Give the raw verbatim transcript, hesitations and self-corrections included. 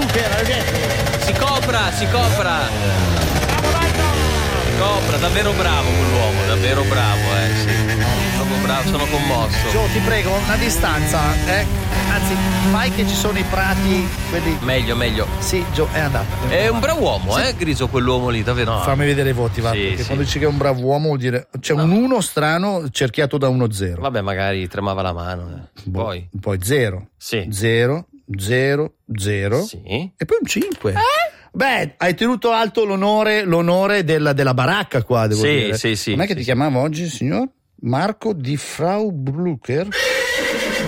Blucher, hai detto? Si copra, si copra. Copra, davvero bravo quell'uomo, davvero bravo, eh, sì. Proprio bravo, sono commosso. Gio, ti prego, una distanza, eh. Anzi, fai che ci sono i prati, quelli. Meglio, meglio. Sì, Gio, è andato. È un bravo uomo, sì. eh, Griso, quell'uomo lì, davvero. No. Fammi vedere i voti, va, sì, perché sì. quando dici che è un bravo uomo vuol dire c'è no. un uno strano cerchiato da uno zero. Vabbè, magari tremava la mano. Eh. Poi. Poi zero. Sì. Zero, zero, zero. Sì. E poi un cinque. Eh? Beh, hai tenuto alto l'onore, l'onore della, della baracca qua, devo sì, dire. Sì, sì, Non è che sì, ti sì. chiamava oggi, signor? Marco di Frau Blucher?